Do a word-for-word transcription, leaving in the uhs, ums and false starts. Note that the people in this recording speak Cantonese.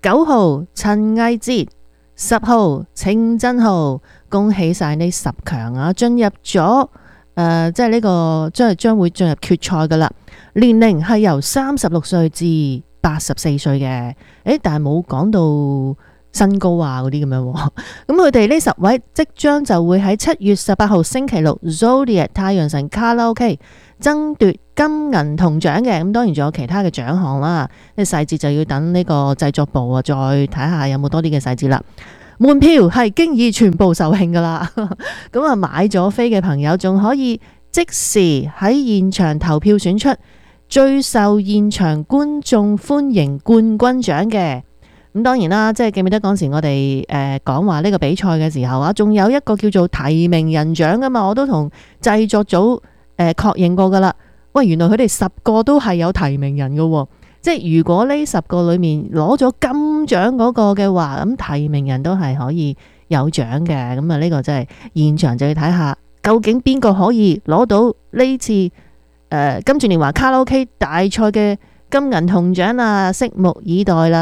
九號陳藝哲，十號程振豪，恭喜晒呢十強啊！進入咗誒、呃，即係呢、這個將係將會進入決賽噶啦。年齡係由三十六歲至八十四歲嘅，誒，但係冇講到身高啊嗰啲咁樣。咁佢哋呢十位即將就會喺七月十八號星期六 Zodiac 太陽神卡拉 OK 爭奪金銀銅獎嘅。咁當然仲有其他嘅獎項啦，呢細節就要等呢個製作部啊再睇下有冇多啲嘅細節啦。門票係經已全部售罄噶啦，咁啊買咗飛嘅朋友仲可以即時喺現場投票選出最受現場觀眾歡迎冠軍獎嘅。咁當然啦，即係記唔記得嗰時我哋誒講話呢個比賽嘅時候啊，仲有一個叫做提名人獎噶嘛，我都同製作組誒確認過噶啦。喂，原來佢哋十個都係有提名人噶，即係如果呢十個裏面攞咗金獎嗰個嘅話，咁提名人都係可以有獎嘅。咁啊呢個真係現場就要睇下究竟邊個可以攞到呢次誒、呃、金鑽年華卡拉 OK 大賽嘅金銀銅獎啊，拭目以待啦。